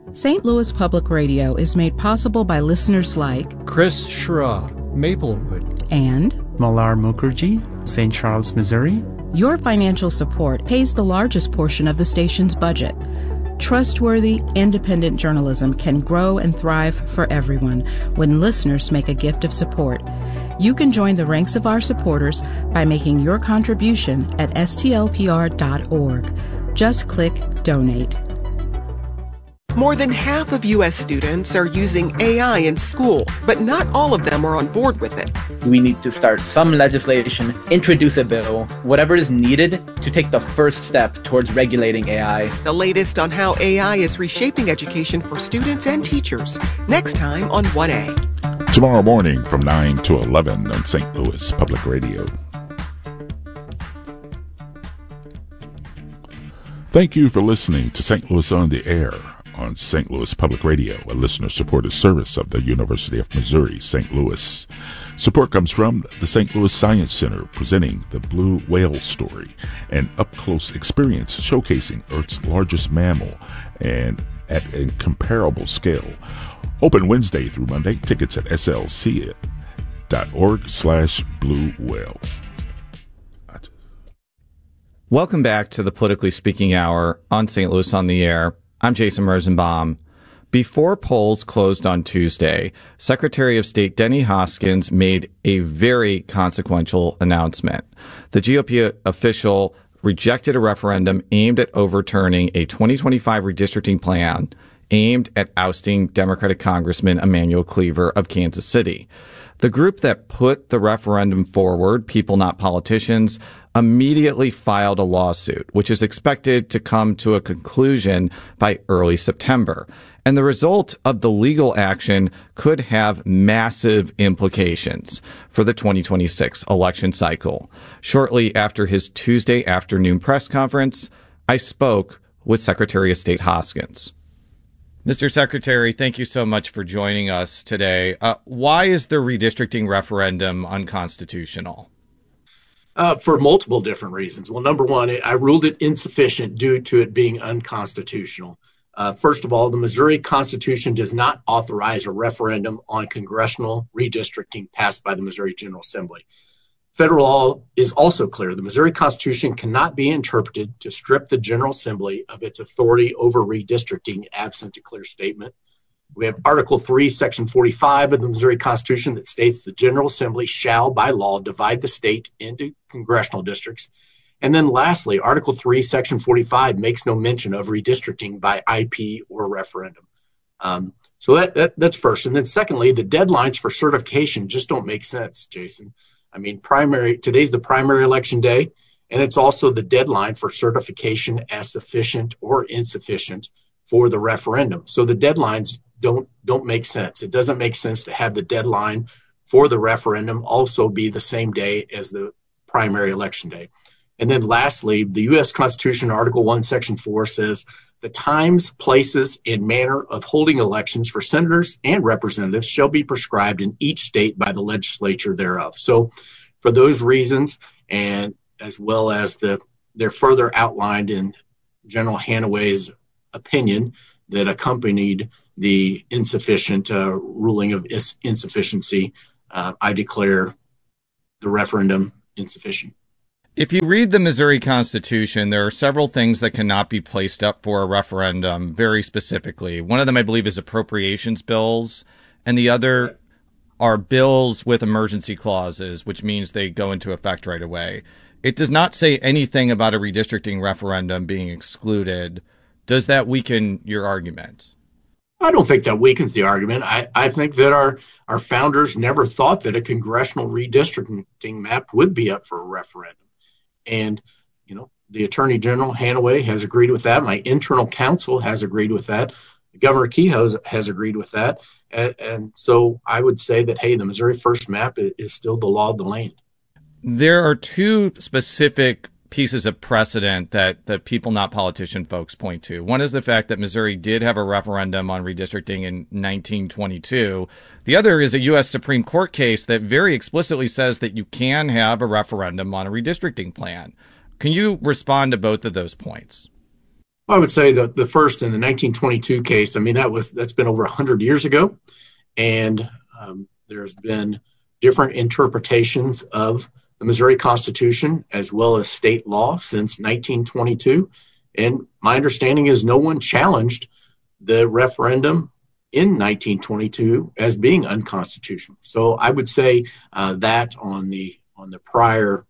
St. Louis Public Radio is made possible by listeners like Chris Schra, Maplewood, and Malar Mukherjee, St. Charles, Missouri. Your financial support pays the largest portion of the station's budget. Trustworthy, independent journalism can grow and thrive for everyone when listeners make a gift of support. You can join the ranks of our supporters by making your contribution at stlpr.org. Just click Donate. More than half of U.S. students are using AI in school, but not all of them are on board with it. We need to start some legislation, introduce a bill, whatever is needed to take the first step towards regulating AI. The latest on how AI is reshaping education for students and teachers. Next time on 1A. Tomorrow morning from 9 to 11 on St. Louis Public Radio. Thank you for listening to St. Louis on the Air on St. Louis Public Radio, a listener-supported service of the University of Missouri, St. Louis. Support comes from the St. Louis Science Center, presenting the blue whale story, an up-close experience showcasing Earth's largest mammal and at a comparable scale. Open Wednesday through Monday. Tickets at slc.org/blue whale. Welcome back to the Politically Speaking Hour on St. Louis on the Air. I'm Jason Rosenbaum. Before polls closed on Tuesday, Secretary of State Denny Hoskins made a very consequential announcement. The GOP official rejected a referendum aimed at overturning a 2025 redistricting plan aimed at ousting Democratic Congressman Emanuel Cleaver of Kansas City. The group that put the referendum forward, People Not Politicians, immediately filed a lawsuit, which is expected to come to a conclusion by early September. And the result of the legal action could have massive implications for the 2026 election cycle. Shortly after his Tuesday afternoon press conference, I spoke with Secretary of State Hoskins. Mr. Secretary, thank you so much for joining us today. Why is the redistricting referendum unconstitutional? For multiple different reasons. Well, number one, I ruled it insufficient due to it being unconstitutional. First of all, the Missouri Constitution does not authorize a referendum on congressional redistricting passed by the Missouri General Assembly. Federal law is also clear. The Missouri Constitution cannot be interpreted to strip the General Assembly of its authority over redistricting absent a clear statement. We have Article 3, Section 45 of the Missouri Constitution that states the General Assembly shall, by law, divide the state into congressional districts. And then lastly, Article 3, Section 45 makes no mention of redistricting by IP or referendum. So that's first. And then secondly, the deadlines for certification just don't make sense, Jason. I mean, today's the primary election day, and it's also the deadline for certification as sufficient or insufficient for the referendum. So the deadlines don't make sense. It doesn't make sense to have the deadline for the referendum also be the same day as the primary election day. And then lastly, the U.S. Constitution, Article 1, Section 4 says the times, places, and manner of holding elections for senators and representatives shall be prescribed in each state by the legislature thereof. So for those reasons, and as well as they're further outlined in General Hanaway's opinion that accompanied the insufficient ruling of insufficiency, I declare the referendum insufficient. If you read the Missouri Constitution, there are several things that cannot be placed up for a referendum very specifically. One of them, I believe, is appropriations bills, and the other are bills with emergency clauses, which means they go into effect right away. It does not say anything about a redistricting referendum being excluded. Does that weaken your argument? I don't think that weakens the argument. I think that our founders never thought that a congressional redistricting map would be up for a referendum. And, the Attorney General, Hanaway, has agreed with that. My internal counsel has agreed with that. Governor Kehoe has agreed with that. And so I would say that, hey, the Missouri First map is still the law of the land. There are two specific pieces of precedent that the People Not Politician folks point to. One is the fact that Missouri did have a referendum on redistricting in 1922. The other is a U.S. Supreme Court case that very explicitly says that you can have a referendum on a redistricting plan. Can you respond to both of those points? I would say the first in the 1922 case, I mean, that's been over 100 years ago. And there's been different interpretations of the Missouri Constitution as well as state law since 1922. And my understanding is no one challenged the referendum in 1922 as being unconstitutional. So I would say that on the prior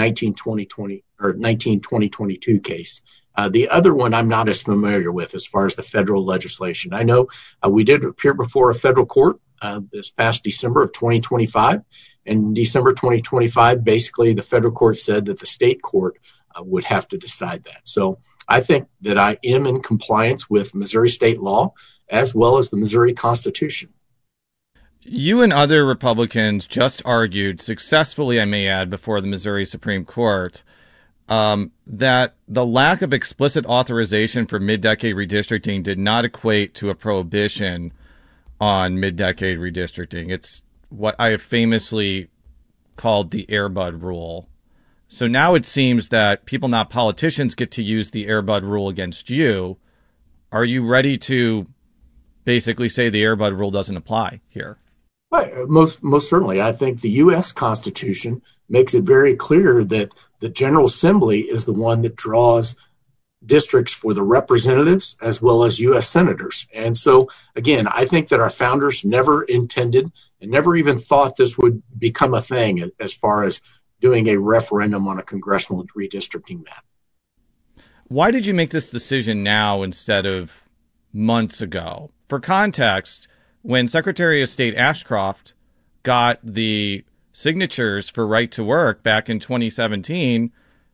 1922 case. The other one I'm not as familiar with as far as the federal legislation. I know we did appear before a federal court this past December of 2025. In December 2025, basically the federal court said that the state court would have to decide that. So I think that I am in compliance with Missouri state law as well as the Missouri Constitution. You and other Republicans just argued successfully, I may add, before the Missouri Supreme Court that the lack of explicit authorization for mid-decade redistricting did not equate to a prohibition on mid-decade redistricting. It's what I have famously called the Airbud rule. So now it seems that people, not politicians, get to use the Airbud rule against you. Are you ready to basically say the Airbud rule doesn't apply here? Most certainly. I think the U.S. Constitution makes it very clear that the General Assembly is the one that draws districts for the representatives as well as U.S. senators. And so, again, I think that our founders never intended and never even thought this would become a thing as far as doing a referendum on a congressional redistricting map. Why did you make this decision now instead of months ago? For context, when Secretary of State Ashcroft got the signatures for right to work back in 2017,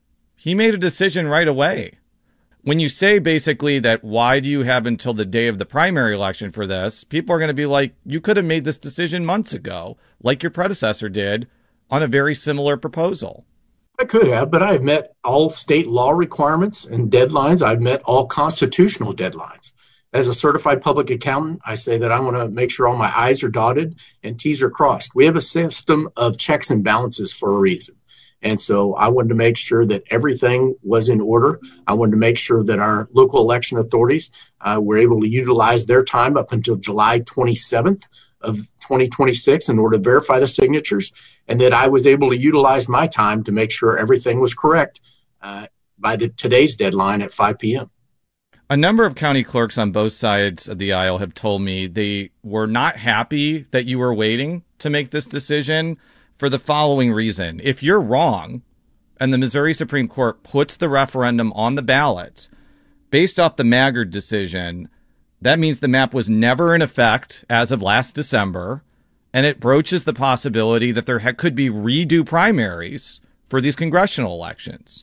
he made a decision right away. When you say basically that why do you have until the day of the primary election for this, people are going to be like, you could have made this decision months ago, like your predecessor did on a very similar proposal. I could have, but I've met all state law requirements and deadlines. I've met all constitutional deadlines. As a certified public accountant, I say that I want to make sure all my I's are dotted and T's are crossed. We have a system of checks and balances for a reason. And so I wanted to make sure that everything was in order. I wanted to make sure that our local election authorities were able to utilize their time up until July 27th of 2026 in order to verify the signatures, and that I was able to utilize my time to make sure everything was correct by today's deadline at 5 p.m. A number of county clerks on both sides of the aisle have told me they were not happy that you were waiting to make this decision for the following reason. If you're wrong and the Missouri Supreme Court puts the referendum on the ballot based off the Maggard decision, that means the map was never in effect as of last December, and it broaches the possibility that there could be redo primaries for these congressional elections.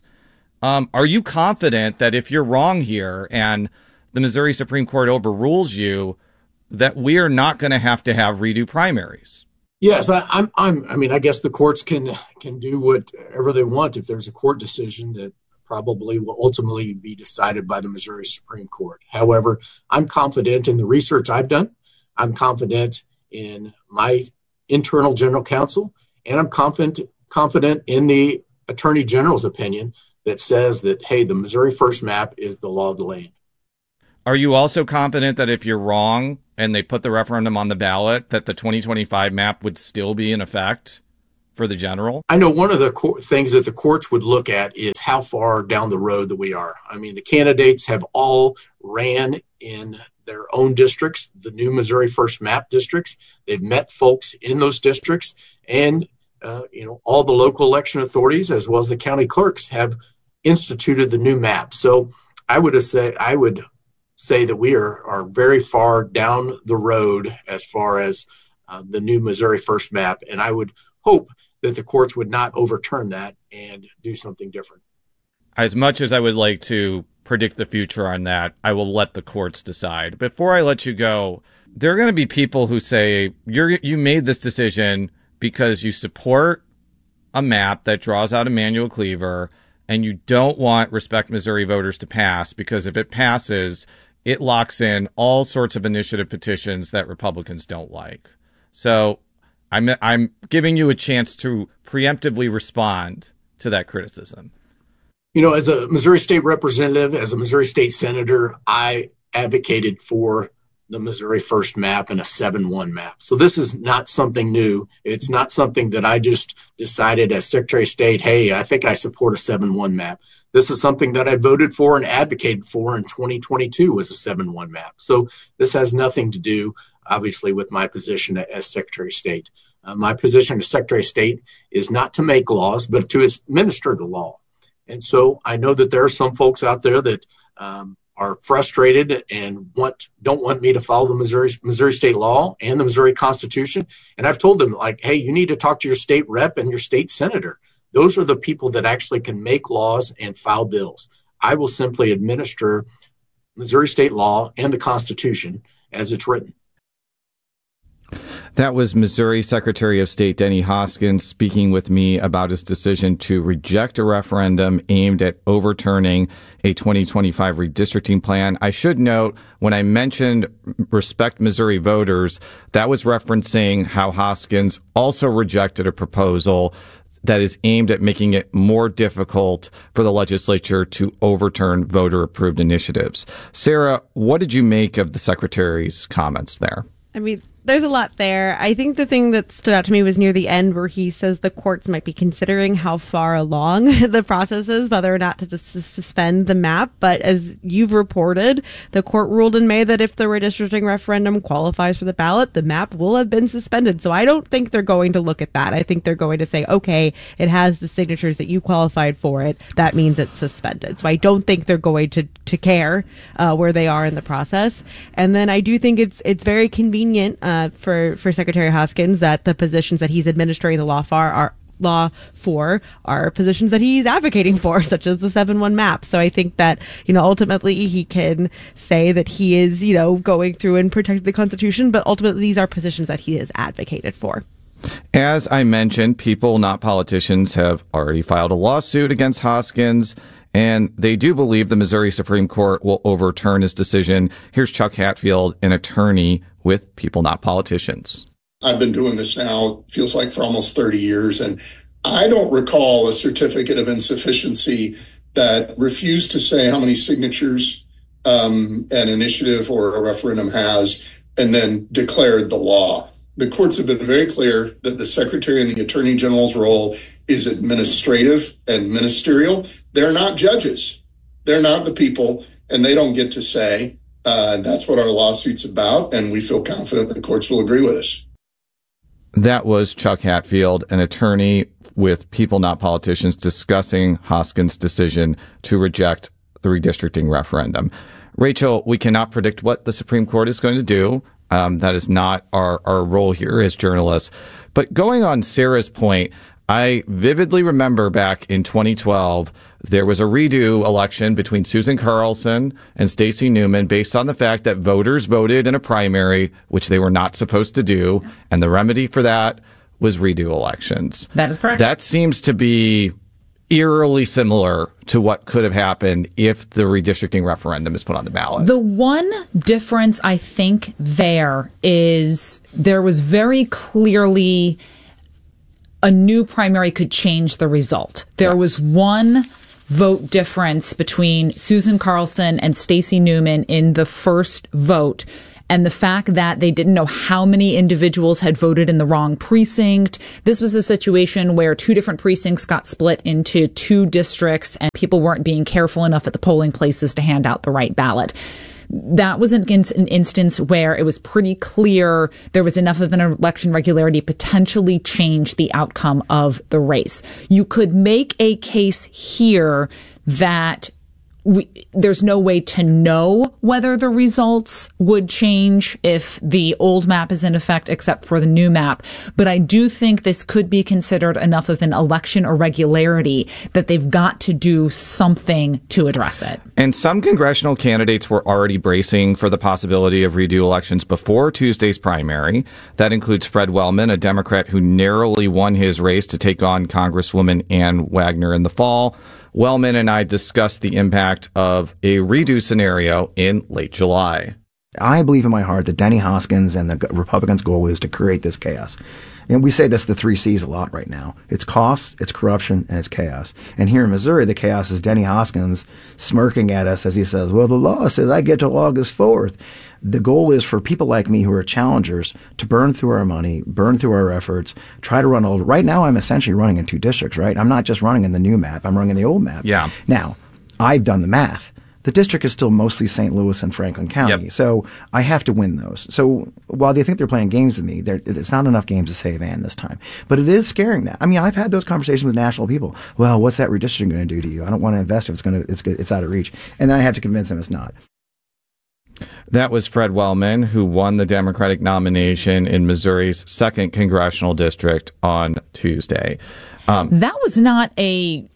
Are you confident that if you're wrong here and the Missouri Supreme Court overrules you, that we are not going to have redo primaries? Yes, I mean, I guess the courts can do whatever they want if there's a court decision that probably will ultimately be decided by the Missouri Supreme Court. However, I'm confident in the research I've done. I'm confident in my internal general counsel, and I'm confident in the Attorney General's opinion that says that, hey, the Missouri First map is the law of the land. Are you also confident that if you're wrong and they put the referendum on the ballot, that the 2025 map would still be in effect for the general? I know one of the things that the courts would look at is how far down the road that we are. I mean, the candidates have all ran in their own districts, the new Missouri First map districts. They've met folks in those districts, and all the local election authorities as well as the county clerks have instituted the new map. So I would say that we are very far down the road as far as the new Missouri First map, and I would hope that the courts would not overturn that and do something different. As much as I would like to predict the future on that, I will let the courts decide. Before I let you go, there are going to be people who say you made this decision because you support a map that draws out Emanuel Cleaver, and you don't want Respect Missouri voters to pass because if it passes, it locks in all sorts of initiative petitions that Republicans don't like. So I'm giving you a chance to preemptively respond to that criticism. As a Missouri State representative, as a Missouri State senator, I advocated for the Missouri First map and a 7-1 map. So this is not something new. It's not something that I just decided as Secretary of State, hey, I think I support a 7-1 map. This is something that I voted for and advocated for in 2022 was a 7-1 map. So this has nothing to do, obviously, with my position as Secretary of State. My position as Secretary of State is not to make laws, but to administer the law. And so I know that there are some folks out there that are frustrated and don't want me to follow the Missouri state law and the Missouri Constitution. And I've told them, like, hey, you need to talk to your state rep and your state senator. Those are the people that actually can make laws and file bills. I will simply administer Missouri state law and the Constitution as it's written. That was Missouri Secretary of State Denny Hoskins speaking with me about his decision to reject a referendum aimed at overturning a 2025 redistricting plan. I should note, when I mentioned Respect Missouri Voters, that was referencing how Hoskins also rejected a proposal that is aimed at making it more difficult for the legislature to overturn voter-approved initiatives. Sarah, what did you make of the Secretary's comments there? I mean, there's a lot there. I think the thing that stood out to me was near the end where he says the courts might be considering how far along the process is, whether or not to suspend the map. But as you've reported, the court ruled in May that if the redistricting referendum qualifies for the ballot, the map will have been suspended. So I don't think they're going to look at that. I think they're going to say, okay, it has the signatures that you qualified for it. That means it's suspended. So I don't think they're going to care where they are in the process. And then I do think it's very convenient for Secretary Hoskins that the positions that he's administering the law for are positions that he's advocating for, such as the 7-1 map. So I think that, ultimately he can say that he is, going through and protecting the Constitution, but ultimately these are positions that he has advocated for. As I mentioned, People Not Politicians have already filed a lawsuit against Hoskins, and they do believe the Missouri Supreme Court will overturn his decision. Here's Chuck Hatfield, an attorney with People Not Politicians. I've been doing this now, feels like for almost 30 years, and I don't recall a certificate of insufficiency that refused to say how many signatures an initiative or a referendum has and then declared the law. The courts have been very clear that the Secretary and the Attorney General's role is administrative and ministerial. They're not judges. They're not the people, and they don't get to say, that's what our lawsuit's about, and we feel confident the courts will agree with us. That was Chuck Hatfield, an attorney with People Not Politicians, discussing Hoskins' decision to reject the redistricting referendum. Rachel, we cannot predict what the Supreme Court is going to do. That is not our role here as journalists. But going on Sarah's point, I vividly remember back in 2012, there was a redo election between Susan Carlson and Stacey Newman based on the fact that voters voted in a primary, which they were not supposed to do. And the remedy for that was redo elections. That is correct. That seems to be eerily similar to what could have happened if the redistricting referendum is put on the ballot. The one difference I think there is there was very clearly a new primary could change the result. There was one vote difference between Susan Carlson and Stacey Newman in the first vote. And the fact that they didn't know how many individuals had voted in the wrong precinct. This was a situation where two different precincts got split into two districts and people weren't being careful enough at the polling places to hand out the right ballot. That was an instance where it was pretty clear there was enough of an election regularity to potentially change the outcome of the race. You could make a case here that there's no way to know whether the results would change if the old map is in effect, except for the new map. But I do think this could be considered enough of an election irregularity that they've got to do something to address it. And some congressional candidates were already bracing for the possibility of redo elections before Tuesday's primary. That includes Fred Wellman, a Democrat who narrowly won his race to take on Congresswoman Ann Wagner in the fall. Wellman and I discussed the impact of a redo scenario in late July. I believe in my heart that Denny Hoskins and the Republicans' goal is to create this chaos. And we say that's the 3 C's a lot right now. It's costs, it's corruption, and it's chaos. And here in Missouri, the chaos is Denny Hoskins smirking at us as he says, well, the law says I get till August 4th. The goal is for people like me who are challengers to burn through our money, burn through our efforts, try to run old. Right now, I'm essentially running in 2 districts, right? I'm not just running in the new map. I'm running in the old map. Yeah. Now, I've done the math. The district is still mostly St. Louis and Franklin County. Yep. So I have to win those. So while they think they're playing games with me, it's not enough games to save Ann this time. But it is scaring them. I mean, I've had those conversations with national people. Well, what's that redistricting going to do to you? I don't want to invest if it's out of reach. And then I have to convince them it's not. That was Fred Wellman, who won the Democratic nomination in Missouri's 2nd congressional district on Tuesday. That was not a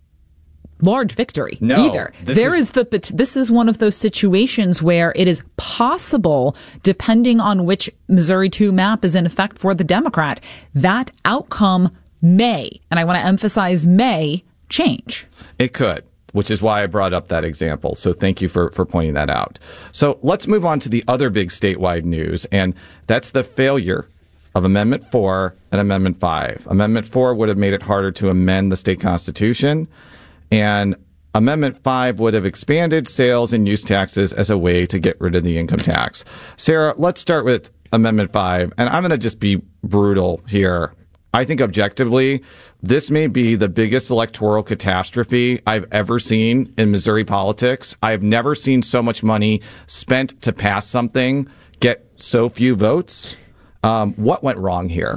large victory either. This is one of those situations where it is possible, depending on which Missouri 2 map is in effect for the Democrat, that outcome may, and I want to emphasize may, change. It could, which is why I brought up that example. So thank you for pointing that out. So let's move on to the other big statewide news, and that's the failure of Amendment 4 and Amendment 5. Amendment 4 would have made it harder to amend the state constitution, and Amendment 5 would have expanded sales and use taxes as a way to get rid of the income tax. Sarah, let's start with Amendment 5, and I'm going to just be brutal here. I think objectively, this may be the biggest electoral catastrophe I've ever seen in Missouri politics. I've never seen so much money spent to pass something get so few votes. What went wrong here?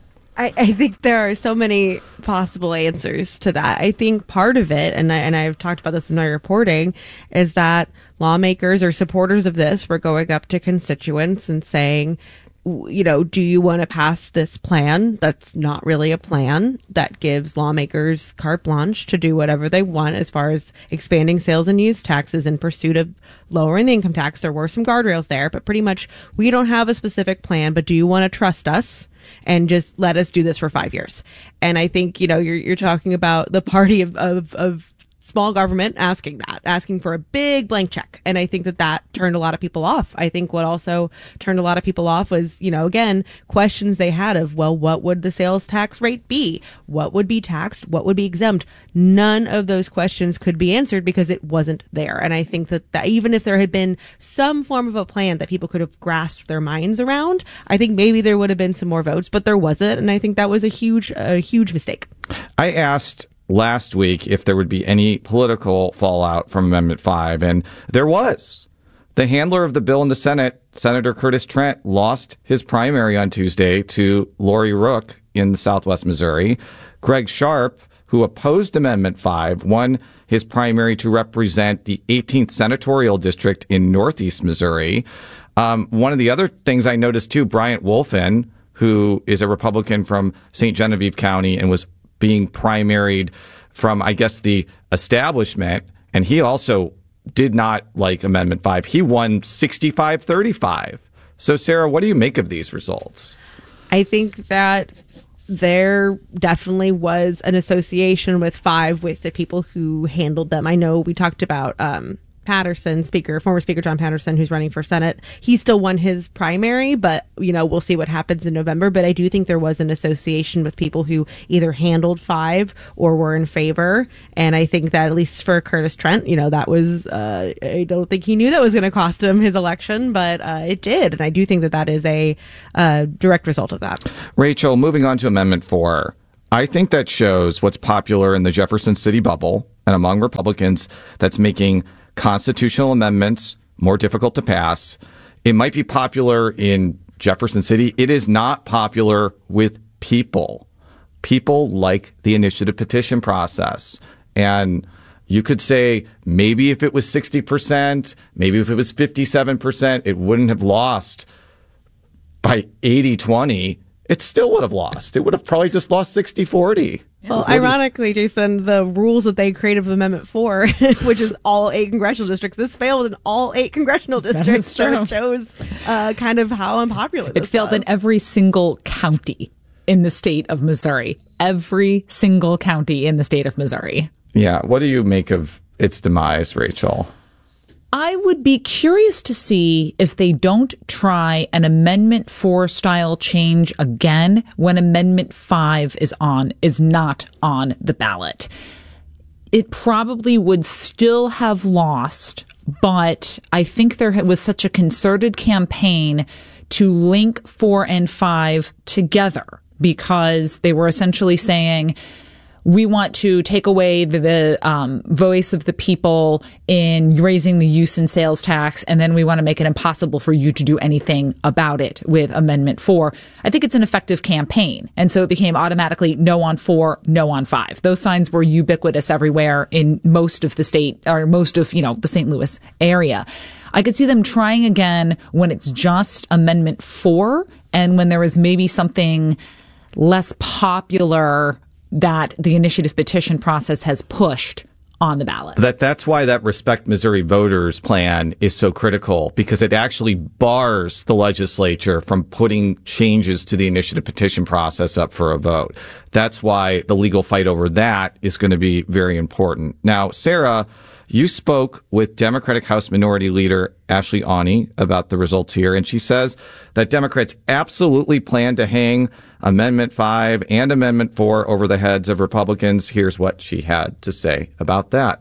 I think there are so many possible answers to that. I think part of it, and I've talked about this in my reporting, is that lawmakers or supporters of this were going up to constituents and saying, you know, do you want to pass this plan that's not really a plan, that gives lawmakers carte blanche to do whatever they want as far as expanding sales and use taxes in pursuit of lowering the income tax? There were some guardrails there, but pretty much we don't have a specific plan, but do you want to trust us and just let us do this for 5 years? And I think, you know, you're talking about the party of small government asking for a big blank check. And I think that turned a lot of people off. I think what also turned a lot of people off was, you know, again, questions they had of, well, what would the sales tax rate be? What would be taxed? What would be exempt? None of those questions could be answered because it wasn't there. And I think that even if there had been some form of a plan that people could have grasped their minds around, I think maybe there would have been some more votes, but there wasn't. And I think that was a huge mistake. I asked last week if there would be any political fallout from Amendment 5, and there was. The handler of the bill in the Senate, Senator Curtis Trent, lost his primary on Tuesday to Lori Rook in Southwest Missouri. Greg Sharp, who opposed Amendment 5, won his primary to represent the 18th senatorial district in Northeast Missouri. One of the other things I noticed, too, Bryant Wolfen, who is a Republican from St. Genevieve County and was being primaried from, I guess, the establishment, and he also did not like Amendment 5. He won 65-35. So, Sarah, what do you make of these results? I think that there definitely was an association with 5 with the people who handled them. I know we talked about Patterson, former Speaker John Patterson, who's running for Senate. He still won his primary, but, you know, we'll see what happens in November. But I do think there was an association with people who either handled 5 or were in favor. And I think that at least for Curtis Trent, you know, that was, I don't think he knew that was going to cost him his election, but it did. And I do think that is a direct result of that. Rachel, moving on to Amendment 4. I think that shows what's popular in the Jefferson City bubble and among Republicans that's making constitutional amendments more difficult to pass. It might be popular in Jefferson City. It is not popular with people. People like the initiative petition process. And you could say maybe if it was 60%, maybe if it was 57%, it wouldn't have lost by 80-20. It still would have lost. It would have probably just lost 60-40. Well, ironically, Jason, the rules that they created with Amendment 4, which is all 8 congressional districts, this failed in all 8 congressional districts. So it shows kind of how unpopular this was. It failed in every single county in the state of Missouri. Every single county in the state of Missouri. Yeah. What do you make of its demise, Rachel? I would be curious to see if they don't try an Amendment 4 style change again when Amendment 5 is not on the ballot. It probably would still have lost, but I think there was such a concerted campaign to link 4 and 5 together because they were essentially saying, we want to take away the voice of the people in raising the use and sales tax, and then we want to make it impossible for you to do anything about it with Amendment 4. I think it's an effective campaign. And so it became automatically no on 4, no on 5. Those signs were ubiquitous everywhere in most of the state, or most of, the St. Louis area. I could see them trying again when it's just Amendment 4 and when there is maybe something less popular that the initiative petition process has pushed on the ballot. That's why that Respect Missouri Voters plan is so critical, because it actually bars the legislature from putting changes to the initiative petition process up for a vote. That's why the legal fight over that is going to be very important. Now, Sarah, you spoke with Democratic House Minority Leader Ashley Aune about the results here, and she says that Democrats absolutely plan to hang Amendment 5 and Amendment 4 over the heads of Republicans. Here's what she had to say about that.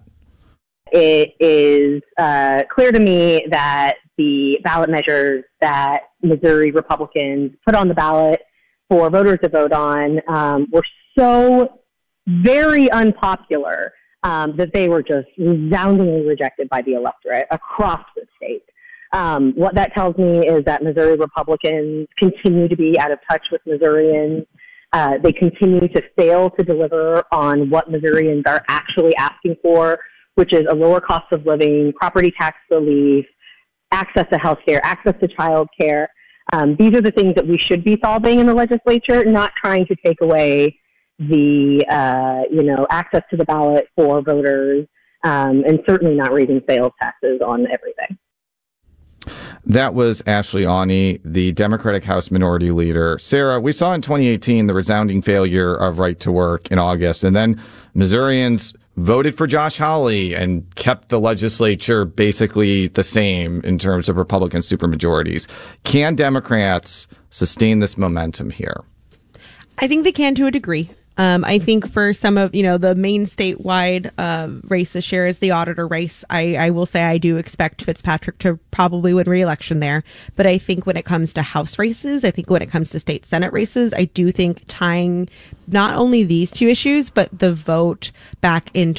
It is clear to me that the ballot measures that Missouri Republicans put on the ballot for voters to vote on were so very unpopular that they were just resoundingly rejected by the electorate across the state. What that tells me is that Missouri Republicans continue to be out of touch with Missourians. They continue to fail to deliver on what Missourians are actually asking for, which is a lower cost of living, property tax relief, access to health care, access to child care. These are the things that we should be solving in the legislature, not trying to take away the, access to the ballot for voters, and certainly not raising sales taxes on everything. That was Ashley Aune, the Democratic House Minority Leader. Sarah, we saw in 2018 the resounding failure of Right to Work in August, and then Missourians voted for Josh Hawley and kept the legislature basically the same in terms of Republican supermajorities. Can Democrats sustain this momentum here? I think they can to a degree. I think for some of, the main statewide race this year is the auditor race. I will say I do expect Fitzpatrick to probably win re-election there. But I think when it comes to House races, I think when it comes to state Senate races, I do think tying not only these two issues, but the vote back in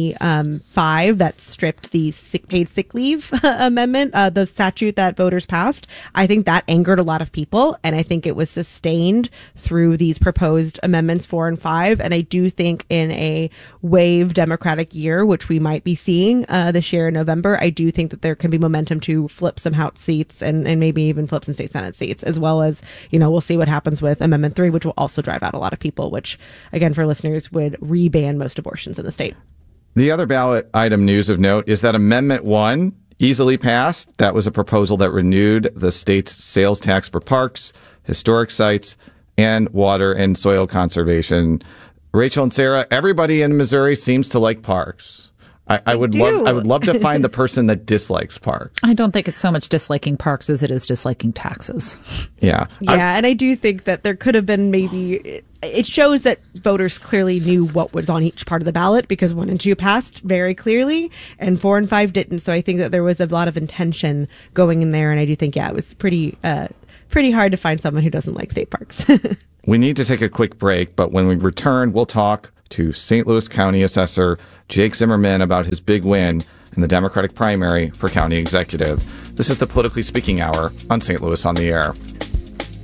2005 that stripped the paid sick leave amendment, the statute that voters passed. I think that angered a lot of people. And I think it was sustained through these proposed amendments 4 and 5. And I do think in a wave Democratic year, which we might be seeing this year in November, I do think that there can be momentum to flip some House seats and maybe even flip some state Senate seats, as well as, we'll see what happens with Amendment 3, which will also drive out a lot of people, which, again, for listeners, would re-ban most abortions in the state. The other ballot item news of note is that Amendment 1 easily passed. That was a proposal that renewed the state's sales tax for parks, historic sites, and water and soil conservation. Rachel and Sarah, everybody in Missouri seems to like parks. I would love to find the person that dislikes parks. I don't think it's so much disliking parks as it is disliking taxes. Yeah. And I do think that there could have been maybe, it shows that voters clearly knew what was on each part of the ballot, because 1 and 2 passed very clearly and 4 and 5 didn't. So I think that there was a lot of intention going in there. And I do think, it was pretty hard to find someone who doesn't like state parks. We need to take a quick break, but when we return, we'll talk to St. Louis County Assessor Jake Zimmerman about his big win in the Democratic primary for county executive. This is the Politically Speaking Hour on St. Louis on the Air.